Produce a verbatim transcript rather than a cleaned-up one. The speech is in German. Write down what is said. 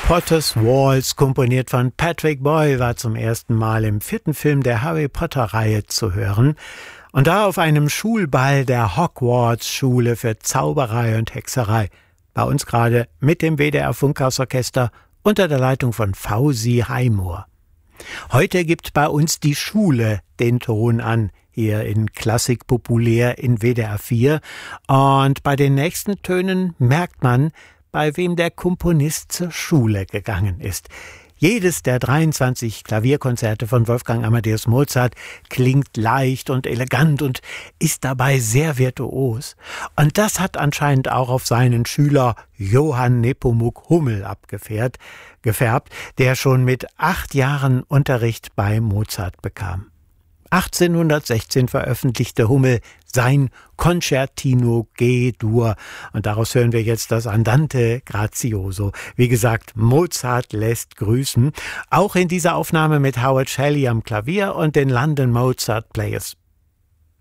Potter's Waltz, komponiert von Patrick Boyle, war zum ersten Mal im vierten Film der Harry Potter-Reihe zu hören. Und da auf einem Schulball der Hogwarts-Schule für Zauberei und Hexerei. Bei uns gerade mit dem W D R-Funkhausorchester unter der Leitung von Fausi Heimoor. Heute gibt bei uns die Schule den Ton an, hier in Klassik populär in W D R vier. Und bei den nächsten Tönen merkt man, bei wem der Komponist zur Schule gegangen ist. Jedes der dreiundzwanzig Klavierkonzerte von Wolfgang Amadeus Mozart klingt leicht und elegant und ist dabei sehr virtuos. Und das hat anscheinend auch auf seinen Schüler Johann Nepomuk Hummel abgefärbt, gefärbt, der schon mit acht Jahren Unterricht bei Mozart bekam. achtzehnhundertsechzehn veröffentlichte Hummel sein Concertino G-Dur und daraus hören wir jetzt das Andante Grazioso. Wie gesagt, Mozart lässt grüßen, auch in dieser Aufnahme mit Howard Shelley am Klavier und den London Mozart Players.